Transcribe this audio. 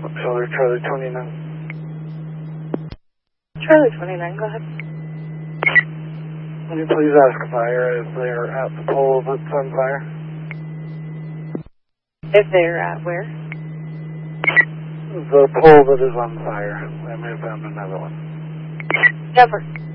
Shoulder Charlie 29. Charlie 29, go ahead. Can you please ask fire if they are at the pole that's on fire? If they're at where? The pole that is on fire. I may have found another one. Never.